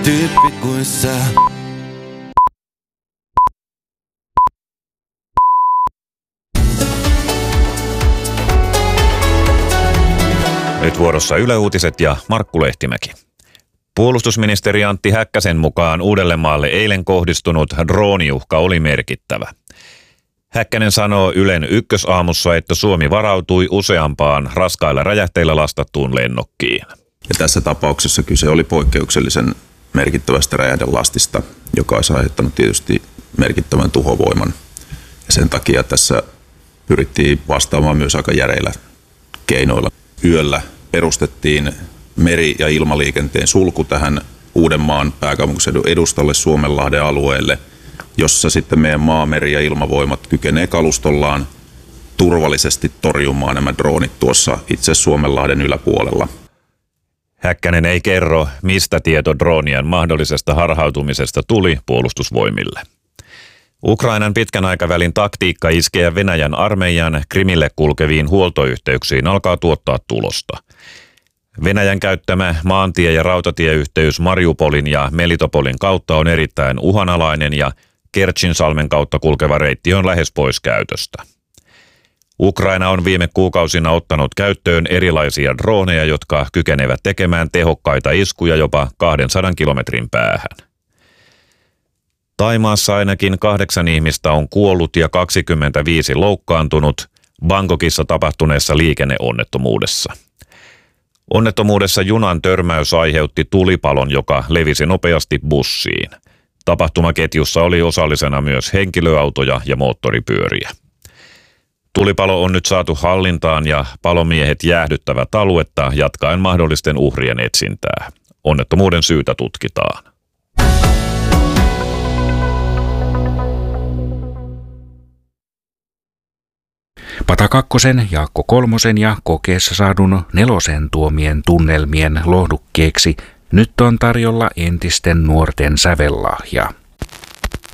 Tyyppi kuin sä. Nyt vuorossa Yle Uutiset ja Markku Lehtimäki. Puolustusministeri Antti Häkkäsen mukaan Uudellemaalle eilen kohdistunut drooniuhka oli merkittävä. Häkkänen sanoo Ylen Ykkösaamussa, että Suomi varautui useampaan raskailla räjähteillä lastattuun lennokkiin. Ja tässä tapauksessa kyse oli poikkeuksellisen merkittävästä räjähdelastista, joka olisi aiheuttanut tietysti merkittävän tuhovoiman. Ja sen takia tässä pyrittiin vastaamaan myös aika järeillä keinoilla. Yöllä perustettiin meri- ja ilmaliikenteen sulku tähän Uudenmaan pääkaupunkiseudun edustalle Suomenlahden alueelle, jossa sitten meidän maa-, meri- ja ilmavoimat kykenee kalustollaan turvallisesti torjumaan nämä droonit tuossa itse Suomenlahden yläpuolella. Häkkänen ei kerro, mistä tieto droonien mahdollisesta harhautumisesta tuli Puolustusvoimille. Ukrainan pitkän aikavälin taktiikka iskeä Venäjän armeijan Krimille kulkeviin huoltoyhteyksiin alkaa tuottaa tulosta. Venäjän käyttämä maantie- ja rautatieyhteys Mariupolin ja Melitopolin kautta on erittäin uhanalainen ja Kertšinsalmen kautta kulkeva reitti on lähes pois käytöstä. Ukraina on viime kuukausina ottanut käyttöön erilaisia drooneja, jotka kykenevät tekemään tehokkaita iskuja jopa 200 kilometrin päähän. Thaimaassa ainakin 8 ihmistä on kuollut ja 25 loukkaantunut Bangkokissa tapahtuneessa liikenneonnettomuudessa. Onnettomuudessa junan törmäys aiheutti tulipalon, joka levisi nopeasti bussiin. Tapahtumaketjussa oli osallisena myös henkilöautoja ja moottoripyöriä. Tulipalo on nyt saatu hallintaan ja palomiehet jäähdyttävät aluetta jatkaen mahdollisten uhrien etsintää. Onnettomuuden syytä tutkitaan. Pata kakkosen, Jaakko kolmosen ja kokeessa saadun 4 tuomien tunnelmien lohdukkeeksi nyt on tarjolla entisten nuorten sävellahja.